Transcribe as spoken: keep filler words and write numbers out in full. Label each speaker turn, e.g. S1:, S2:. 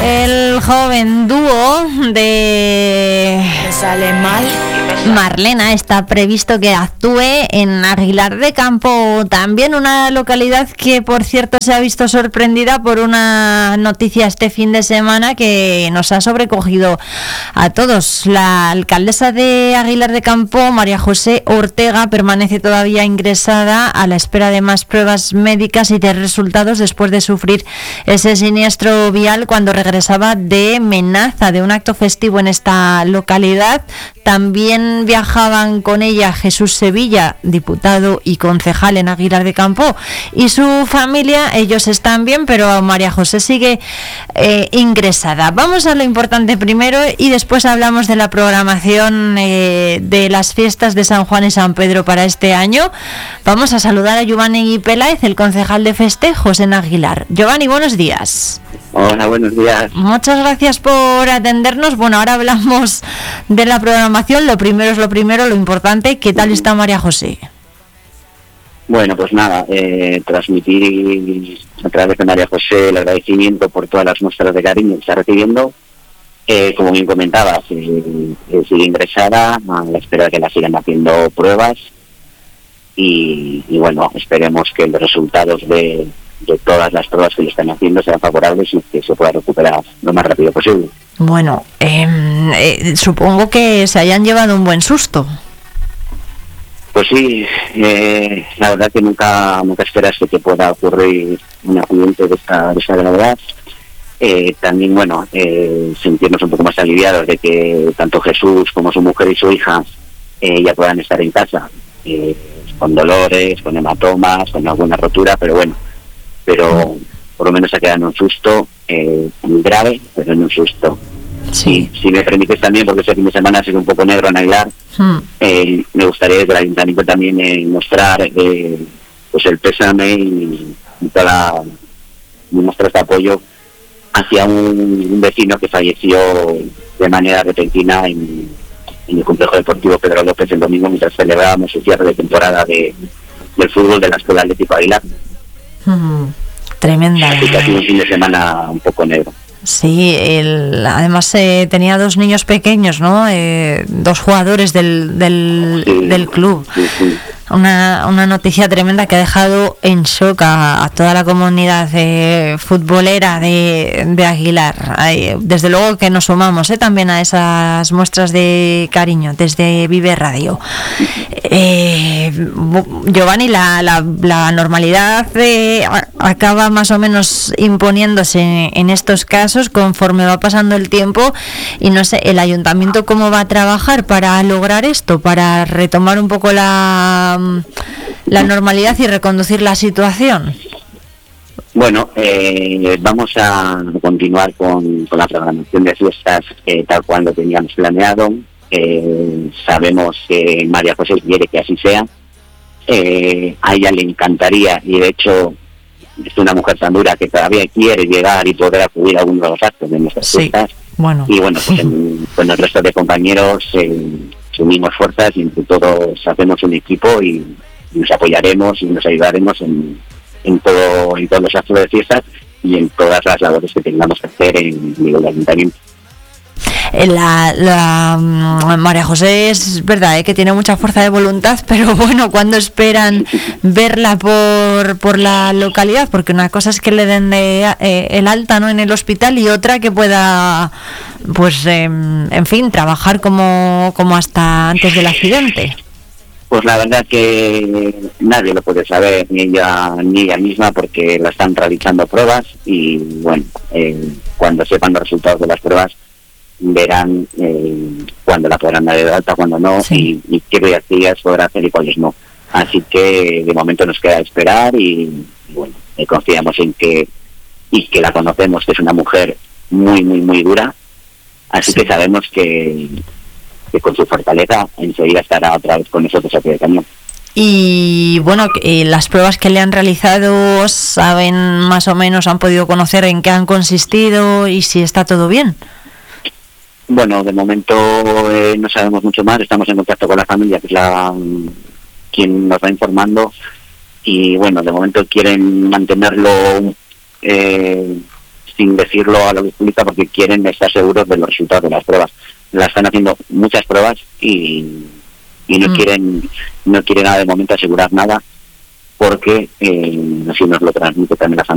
S1: El joven dúo de
S2: sale mal.
S1: Marlena está previsto que actúe en Aguilar de Campo, también una localidad que, por cierto, se ha visto sorprendida por una noticia este fin de semana que nos ha sobrecogido a todos. La alcaldesa de Aguilar de Campo, María José Ortega, permanece todavía ingresada a la espera de más pruebas médicas y de resultados después de sufrir ese siniestro vial cuando regresaba de Menaza, de un acto festivo en esta localidad. También viajaban con ella Jesús Sevilla, diputado y concejal en Aguilar de Campo, y su familia. Ellos están bien, pero María José sigue eh, ingresada. Vamos a lo importante primero y después hablamos de la programación eh, de las fiestas de San Juan y San Pedro para este año. Vamos a saludar a Giovanni Peláez, el concejal de festejos en Aguilar. Giovanni, buenos días.
S3: Hola, buenos días.
S1: Muchas gracias por atendernos. Bueno, ahora hablamos de la programación. Lo primero es lo primero, lo importante. ¿Qué tal está María José?
S3: Bueno, pues nada, eh, transmitir a través de María José el agradecimiento por todas las muestras de cariño que está recibiendo. Eh, como bien comentabas, eh, eh, sigue ingresada, a la espera de que la sigan haciendo pruebas. Y, y bueno, esperemos que los resultados de... de todas las pruebas que le están haciendo sean favorables y que se pueda recuperar lo más rápido posible.
S1: Bueno, eh, eh, supongo que se hayan llevado un buen susto.
S3: Pues sí, eh, la verdad que nunca nunca esperas que te pueda ocurrir un accidente de esta, de esta gravedad. Eh, también, bueno, eh, sentirnos un poco más aliviados de que tanto Jesús como su mujer y su hija eh, ya puedan estar en casa, eh, con dolores, con hematomas, con alguna rotura, pero bueno, pero por lo menos se ha quedado en un susto eh, muy grave, pero en un susto. Sí. Y si me permites también, porque este fin de semana ha sido un poco negro en Aguilar, hmm. eh, me gustaría desde el Ayuntamiento también eh, mostrar eh, pues el pésame y, y toda muestras de apoyo hacia un, un vecino que falleció de manera repentina en, en el complejo deportivo Pedro López el domingo mientras celebrábamos el cierre de temporada de, del fútbol de la Escuela Atlético Aguilar.
S1: Hmm. Tremenda.
S3: Así que ha sido un fin de semana un poco negro.
S1: Sí, el, además eh, tenía dos niños pequeños, ¿no? Eh, dos jugadores del del, sí, del club.
S3: Sí, sí.
S1: Una, una noticia tremenda que ha dejado en shock a, a toda la comunidad eh, futbolera de, de Aguilar. Ay, desde luego que nos sumamos eh, también a esas muestras de cariño desde Vive Radio. Eh, Giovanni, la, la, la normalidad eh, acaba más o menos imponiéndose en, en estos casos conforme va pasando el tiempo y no sé, el ayuntamiento cómo va a trabajar para lograr esto, para retomar un poco la la normalidad y reconducir la situación.
S3: Bueno, eh, vamos a continuar con, con la programación de fiestas eh, tal cual lo teníamos planeado. Eh, sabemos que María José quiere que así sea. Eh, a ella le encantaría, y de hecho es una mujer tan dura que todavía quiere llegar y poder acudir a algunos de los actos de nuestras
S1: sí,
S3: fiestas.
S1: Bueno.
S3: Y bueno, pues en, con el resto de compañeros eh, unimos fuerzas y entre todos hacemos un equipo y nos apoyaremos y nos ayudaremos en, en todo en todos los actos de fiestas y en todas las labores que tengamos que hacer en el ayuntamiento.
S1: La, la María José es verdad ¿eh? que tiene mucha fuerza de voluntad, pero bueno, ¿cuándo esperan verla por por la localidad? Porque una cosa es que le den de, eh, el alta, ¿no?, en el hospital, y otra que pueda, pues eh, en fin, trabajar como como hasta antes del accidente.
S3: Pues la verdad que nadie lo puede saber, ni ella ni ella misma, porque la están realizando pruebas y bueno, eh, cuando sepan los resultados de las pruebas verán eh, cuándo la podrán dar de alta, cuándo no, sí. y, y qué días podrá hacer y cuáles no. Así que de momento nos queda esperar y, y bueno, eh, confiamos en que y que la conocemos, que es una mujer muy, muy, muy dura, así sí. que sabemos que, que con su fortaleza enseguida estará otra vez con nosotros a pie de cañón.
S1: Y bueno, eh, las pruebas que le han realizado, ¿saben más o menos, han podido conocer en qué han consistido y si está todo bien?
S3: Bueno, de momento eh, no sabemos mucho más, estamos en contacto con la familia, que es la quien nos va informando, y bueno, de momento quieren mantenerlo eh, sin decirlo a la luz pública porque quieren estar seguros de los resultados de las pruebas. La están haciendo muchas pruebas y, y no mm. quieren no quieren nada de momento asegurar nada porque eh, así nos lo transmite también la familia.